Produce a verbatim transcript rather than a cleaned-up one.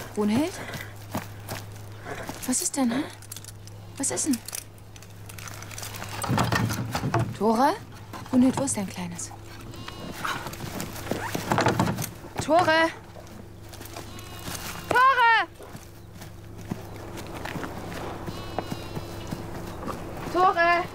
Brunhild? Was ist denn, hä? Was ist denn? Tore? Brunhild, wo ist dein Kleines? Tore! Tore! Tore!